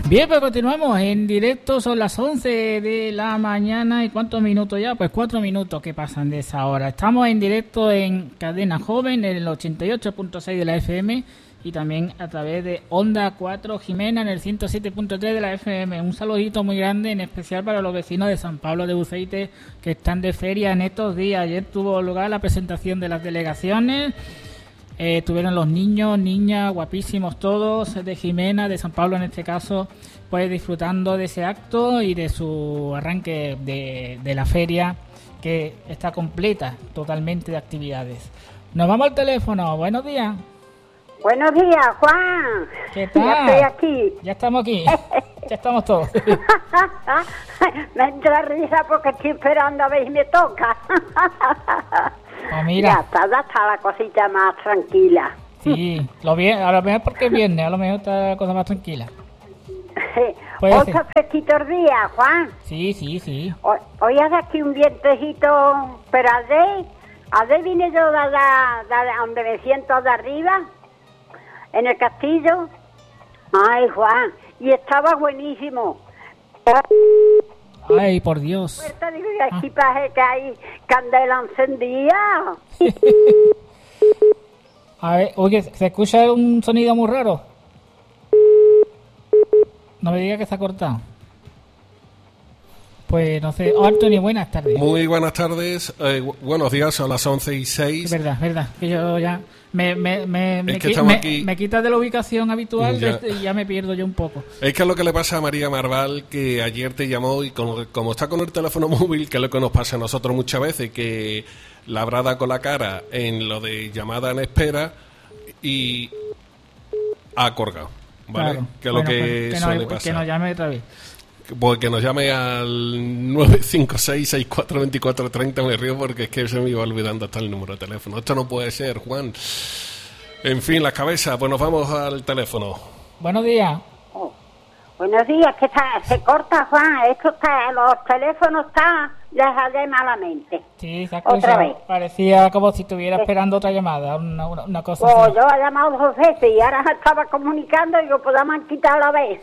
Bien, pues continuamos en directo, son las 11 de la mañana. ¿Y cuántos minutos ya? Pues 4 minutos que pasan de esa hora. Estamos en directo en Cadena Joven, en el 88.6 de la FM y también a través de Onda 4 Jimena en el 107.3 de la FM. Un saludito muy grande, en especial para los vecinos de San Pablo de Uceite que están de feria en estos días. Ayer tuvo lugar la presentación de las delegaciones. Tuvieron los niños, niñas, guapísimos todos, de Jimena, de San Pablo en este caso, pues disfrutando de ese acto y de su arranque de la feria, que está completa totalmente de actividades. Nos vamos al teléfono. Buenos días. Buenos días, Juan. ¿Qué tal? Ya estoy aquí. Ya estamos aquí. Ya estamos todos. Me entra risa porque estoy esperando a ver si me toca. Oh, mira. Ya está la cosita más tranquila. Sí, a lo mejor porque es viernes, a lo mejor está la cosa más tranquila. Hoy está fresquito el día, Juan. Sí. Hoy hace aquí un vientecito, pero ayer vine yo de donde me siento de arriba, en el castillo. Ay, Juan, y estaba buenísimo. Ay, por Dios. Pues digo, y aquí parece que hay candela encendida. A ver, oye, ¿se escucha un sonido muy raro? No me diga que se ha cortado. Pues no sé. Antonio, buenas tardes. Muy buenas tardes. Buenos días, son las 11:06. Es verdad. Que yo ya me quitas de la ubicación habitual y ya me pierdo yo un poco. Es que es lo que le pasa a María Marval, que ayer te llamó y como está con el teléfono móvil, que es lo que nos pasa a nosotros muchas veces, que la habrá dado con la cara en lo de llamada en espera y ha colgado, ¿vale? Claro. Que es lo que suele pasar. Que nos llame otra vez. Pues que nos llame al 956-642430. Me río porque es que se me iba olvidando hasta el número de teléfono. Esto no puede ser, Juan. En fin, las cabezas. Pues nos vamos al teléfono. Buenos días. Buenos días, que se corta, Juan. Los teléfonos están de malamente. Sí, se ha escuchado. Parecía como si estuviera esperando otra llamada, una cosa así. Yo he llamado 2 veces y ahora estaba comunicando y digo, pues me han quitado la vez.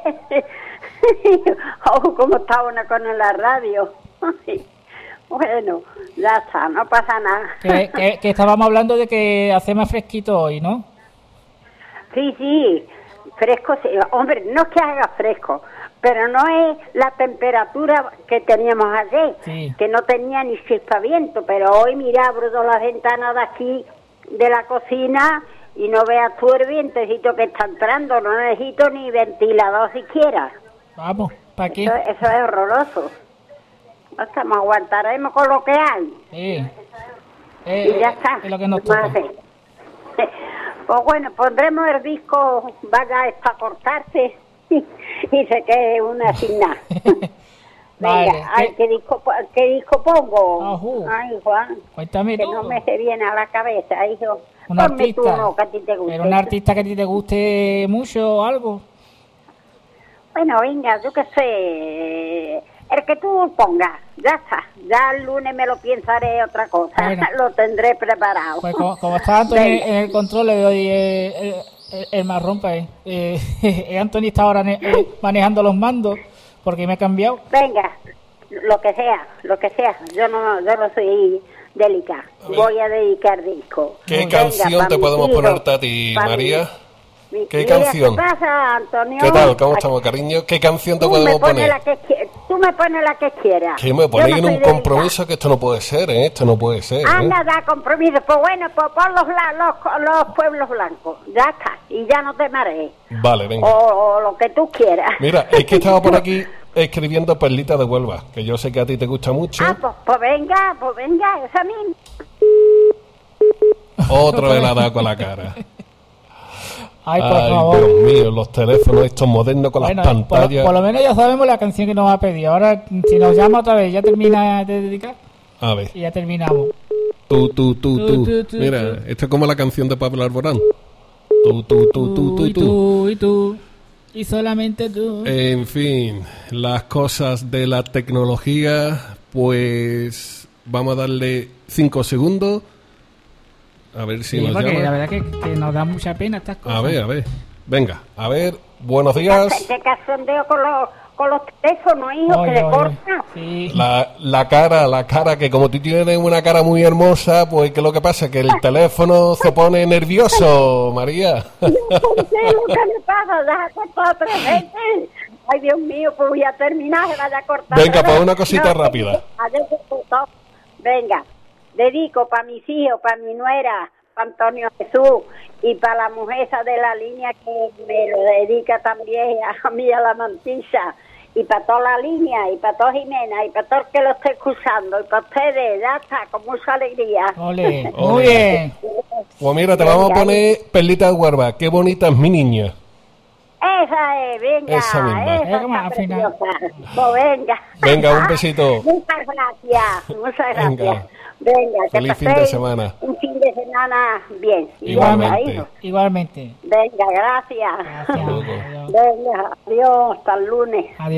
Como está una con la radio. Bueno, ya está, no pasa nada. Que estábamos hablando de que hace más fresquito hoy, ¿no? Sí, fresco, sí. Hombre, no es que haga fresco, pero no es la temperatura que teníamos ayer, que no tenía ni chispaviento, pero hoy mira, abro todas las ventanas de aquí, de la cocina, y no veas tú el vientecito que está entrando, no necesito ni ventilador siquiera. Vamos, ¿para qué? Eso es horroroso. Nos aguantaremos con lo que hay. Sí. Y ya está. Es lo que nos toca. Pues bueno, pondremos el disco, vaya a cortarse y se quede una sin nada. Vale. Venga, ay, ¿qué disco pongo? Ajú. Ay, Juan, Cuéntame que tú. no me se viene a la cabeza, hijo. Un Ponme artista. tú uno que a ti te guste. Pero un artista que a ti te guste mucho o algo. Bueno, venga, yo qué sé, el que tú pongas, ya está. Ya el lunes me lo pensaré otra cosa, bueno, lo tendré preparado. Pues como está Antonio en el control, le doy el marrón para él. Antonio está ahora manejando los mandos porque me he cambiado. Venga, lo que sea. Yo no soy delicada. Voy a dedicar disco. ¿Qué canción te podemos ponerte a ti, María? ¿Qué canción? ¿Qué pasa, Antonio? ¿Qué tal? ¿Cómo estamos, cariño? ¿Qué canción te podemos poner? Tú me pones la que quieras. Que me ponéis en un compromiso que esto no puede ser, ¿eh? Esto no puede ser, Anda, da compromiso. Pues bueno, pues pon los pueblos blancos. Ya está. Y ya no te marees. Vale, venga. O lo que tú quieras. Mira, es que estaba por aquí escribiendo Perlita de Huelva, que yo sé que a ti te gusta mucho. Pues venga, esa misma. Otro de la da con la cara. Ay, por favor. Dios mío, los teléfonos estos modernos con las pantallas. Por lo menos ya sabemos la canción que nos ha pedido. Ahora, si nos llama otra vez, ya termina de dedicar. A ver. Y ya terminamos. Tú. Mira, esto es como la canción de Pablo Alborán. Tú. Y solamente tú. En fin, las cosas de la tecnología, pues vamos a darle 5 segundos. A ver si nos llama. La verdad que nos da mucha pena estas cosas. A ver. Venga, a ver Buenos días. De cachondeo con los teléfonos, hijo, que le corta. Sí. La cara, que como tú tienes una cara muy hermosa, pues que lo que pasa es que el teléfono se pone nervioso, María. Yo no sé lo que me pasa, ya cortado 3 veces. Ay, Dios mío, pues voy a terminar, se vaya a cortar. Venga, pues una cosita rápida. Venga, dedico para mis hijos, para mi nuera, para Antonio Jesús y para la mujer esa de la línea que me lo dedica también a mí, a la mantilla, y para toda la línea, y para toda Jimena, y para todo el que lo esté escuchando, y para ustedes, ya está, con mucha alegría. Ole, muy bien. Pues mira, te vamos a poner Perlita de Huelva, qué bonita es mi niña. Esa es, venga, Esa misma. esa preciosa. Pues venga. Venga, un besito. Muchas gracias. Venga. Venga, que Feliz fin de semana. un fin de semana bien. Igualmente. Venga, gracias. Gracias. Venga, adiós, hasta el lunes. Adiós.